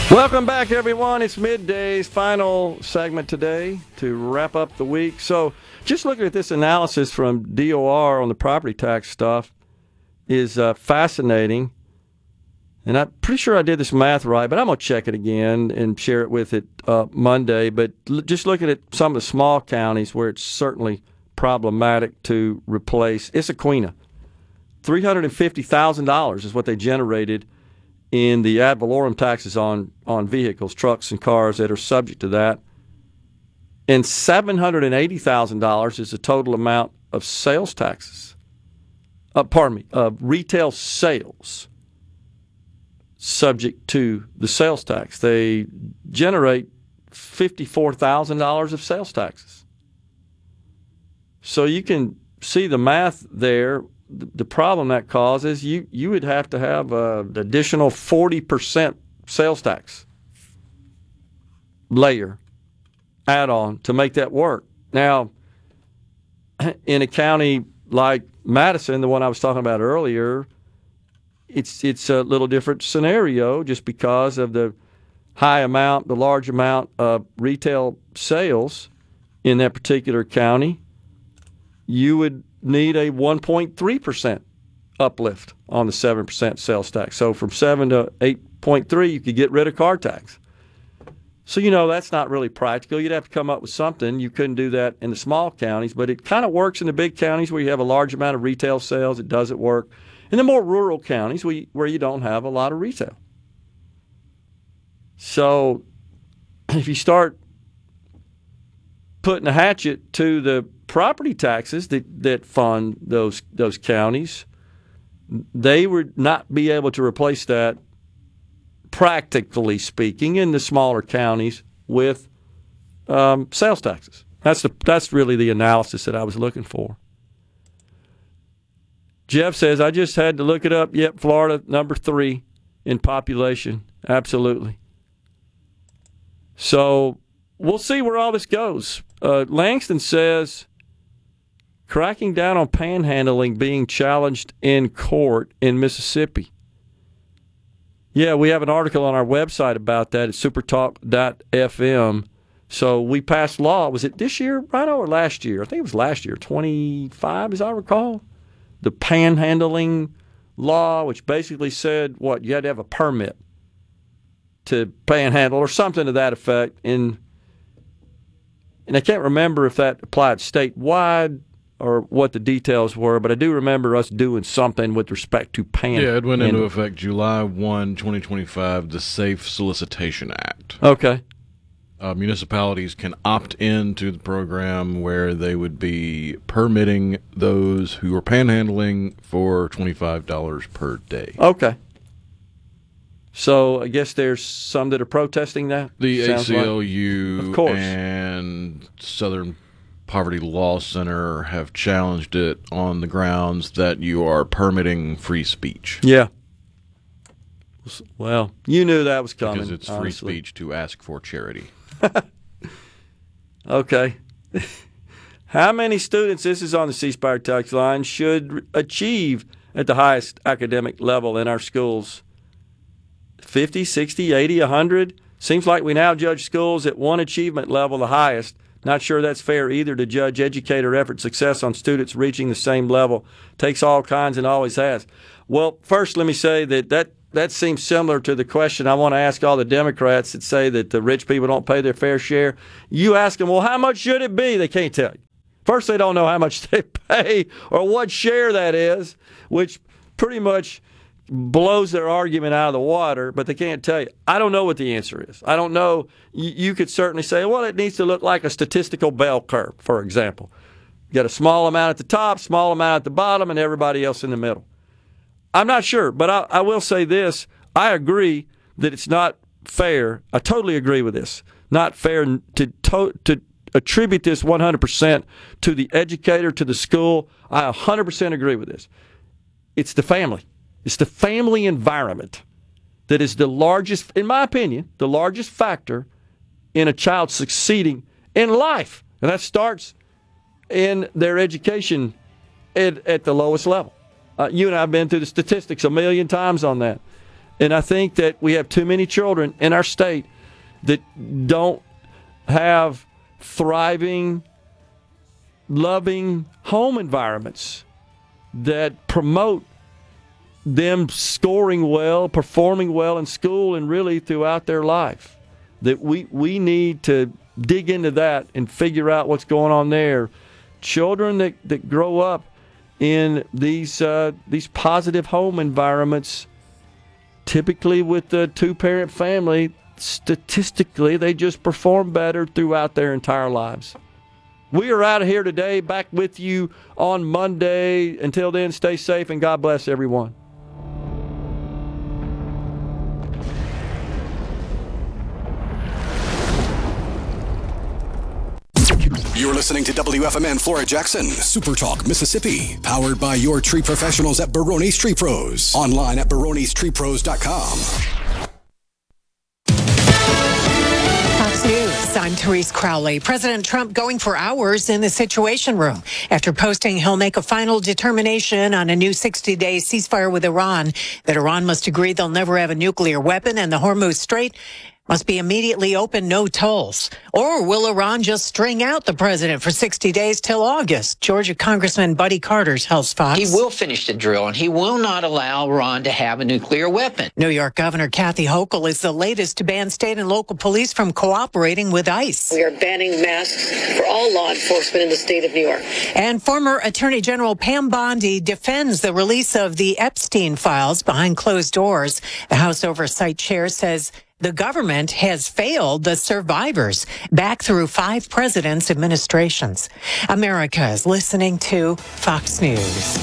Welcome back, everyone. It's Midday's final segment today to wrap up the week. So just looking at this analysis from DOR on the property tax stuff is fascinating. And I'm pretty sure I did this math right, but I'm going to check it again and share it with it Monday. But just looking at some of the small counties where it's certainly problematic to replace, Issaquena, $350,000 is what they generated in the ad valorem taxes on vehicles, trucks, and cars that are subject to that. And $780,000 is the total amount of sales taxes. Retail sales subject to the sales tax. They generate $54,000 of sales taxes. So you can see the math there. The problem that causes, you would have to have an additional 40% sales tax layer add-on to make that work. Now, in a county like Madison, the one I was talking about earlier, it's a little different scenario just because of the large amount of retail sales in that particular county. You would need a 1.3% uplift on the 7% sales tax. So from 7 to 8.3, you could get rid of car tax. So, that's not really practical. You'd have to come up with something. You couldn't do that in the small counties, but it kind of works in the big counties where you have a large amount of retail sales. It doesn't work in the more rural counties where you don't have a lot of retail. So if you start putting a hatchet to the property taxes that fund those counties, they would not be able to replace that, practically speaking, in the smaller counties with sales taxes. That's really the analysis that I was looking for. Jeff says, I just had to look it up. Yep, Florida, number 3 in population. Absolutely. So we'll see where all this goes. Langston says, cracking down on panhandling being challenged in court in Mississippi. Yeah, we have an article on our website about that at supertalk.fm. So we passed law. Was it this year, Rhino, or last year? I think it was last year, 25, as I recall. The panhandling law, which basically said, you had to have a permit to panhandle or something to that effect. And I can't remember if that applied statewide or what the details were, but I do remember us doing something with respect to panhandling. Yeah, it went into effect July 1, 2025, the Safe Solicitation Act. Okay. Municipalities can opt into the program where they would be permitting those who are panhandling for $25 per day. Okay. So I guess there's some that are protesting that? The Sounds ACLU like. Of course. And Southern Poverty Law Center have challenged it on the grounds that you are permitting free speech. Yeah. Well, you knew that was coming. Because it's free speech to ask for charity. Okay. How many students, this is on the C Spire text line, should achieve at the highest academic level in our schools? 50, 60, 80, 100? Seems like we now judge schools at one achievement level, the highest. Not sure that's fair either to judge educator effort success on students reaching the same level. Takes all kinds and always has. Well, first let me say that seems similar to the question I want to ask all the Democrats that say that the rich people don't pay their fair share. You ask them, well, how much should it be? They can't tell you. First, they don't know how much they pay or what share that is, which pretty much blows their argument out of the water, but they can't tell you. I don't know what the answer is. I don't know. You could certainly say, well, it needs to look like a statistical bell curve, for example. You got a small amount at the top, small amount at the bottom, and everybody else in the middle. I'm not sure, but I will say this. I agree that it's not fair. I totally agree with this. Not fair to attribute this 100% to the educator, to the school. I 100% agree with this. It's the family. It's the family environment that is the largest, in my opinion, the largest factor in a child succeeding in life. And that starts in their education at the lowest level. You and I have been through the statistics a million times on that. And I think that we have too many children in our state that don't have thriving, loving home environments that promote them scoring well, performing well in school, and really throughout their life. That we need to dig into that and figure out what's going on there. Children that grow up in these positive home environments, typically with the two-parent family, statistically, they just perform better throughout their entire lives. We are out of here today, back with you on Monday. Until then, stay safe and God bless everyone. You're listening to WFMN Flora Jackson, Super Talk, Mississippi. Powered by your tree professionals at Barone's Tree Pros. Online at baronestreepros.com. Fox News, I'm Therese Crowley. President Trump going for hours in the Situation Room after posting he'll make a final determination on a new 60-day ceasefire with Iran, that Iran must agree they'll never have a nuclear weapon and the Hormuz Strait must be immediately open, no tolls. Or will Iran just string out the president for 60 days till August? Georgia Congressman Buddy Carter tells Fox. He will finish the drill, and he will not allow Iran to have a nuclear weapon. New York Governor Kathy Hochul is the latest to ban state and local police from cooperating with ICE. We are banning masks for all law enforcement in the state of New York. And former Attorney General Pam Bondi defends the release of the Epstein files behind closed doors. The House Oversight Chair says the government has failed the survivors back through 5 presidents' administrations. America is listening to Fox News.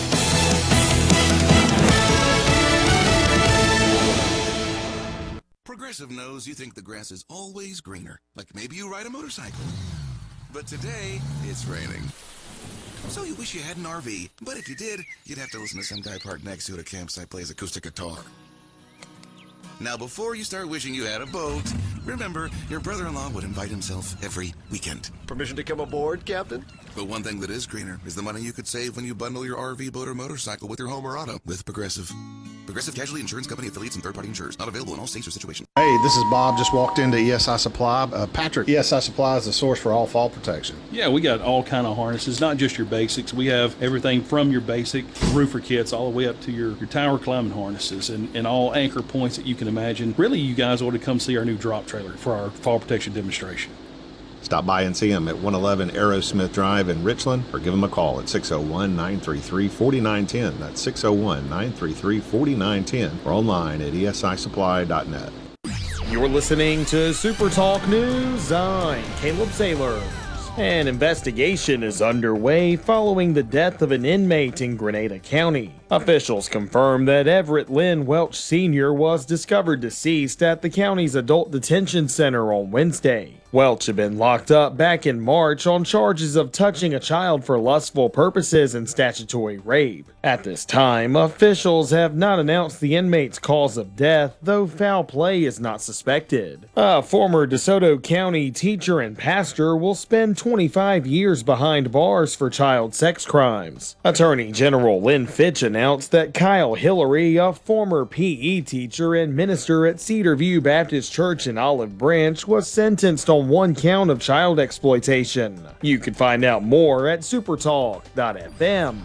Progressive knows you think the grass is always greener, like maybe you ride a motorcycle. But today, it's raining. So you wish you had an RV, but if you did, you'd have to listen to some guy parked next to you at a campsite plays acoustic guitar. Now, before you start wishing you had a boat, remember, your brother-in-law would invite himself every weekend. Permission to come aboard, Captain? But one thing that is greener is the money you could save when you bundle your RV, boat, or motorcycle with your home or auto with Progressive. Progressive Casualty Insurance Company affiliates and third-party insurers. Not available in all states or situations. Hey, this is Bob. Just walked into ESI Supply. Patrick, ESI Supply is the source for all fall protection. Yeah, we got all kind of harnesses, not just your basics. We have everything from your basic roofer kits all the way up to your tower climbing harnesses and all anchor points that you can imagine. Really, you guys ought to come see our new drop trailer for our fall protection demonstration. Stop by and see them at 111 Aerosmith Drive in Richland, or give them a call at 601-933-4910. That's 601-933-4910, or online at esisupply.net. You're listening to Super Talk News. I'm Caleb Saylor. An investigation is underway following the death of an inmate in Grenada County. Officials confirm that Everett Lynn Welch Sr. was discovered deceased at the county's adult detention center on Wednesday. Welch had been locked up back in March on charges of touching a child for lustful purposes and statutory rape. At this time, officials have not announced the inmate's cause of death, though foul play is not suspected. A former DeSoto County teacher and pastor will spend 25 years behind bars for child sex crimes. Attorney General Lynn Fitch announced that Kyle Hillary, a former PE teacher and minister at Cedar View Baptist Church in Olive Branch, was sentenced on 1 count of child exploitation. You can find out more at supertalk.fm.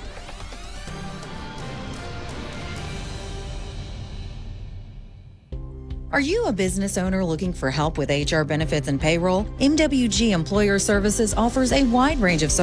Are you a business owner looking for help with HR benefits and payroll? MWG Employer Services offers a wide range of